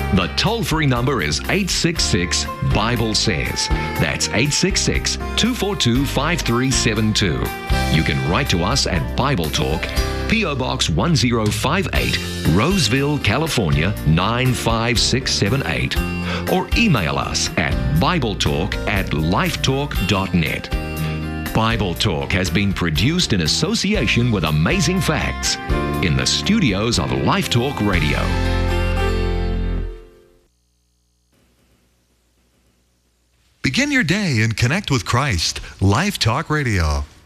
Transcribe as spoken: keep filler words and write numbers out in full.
The toll-free number is eight six six, Bible says. That's eight six six, two four two, five three seven two. You can write to us at Bible Talk, P O Box one zero five eight, Roseville, California nine five six seven eight, or email us at BibleTalk at lifetalk dot net. Bible Talk has been produced in association with Amazing Facts in the studios of Life Talk Radio. Begin your day and connect with Christ. Life Talk Radio.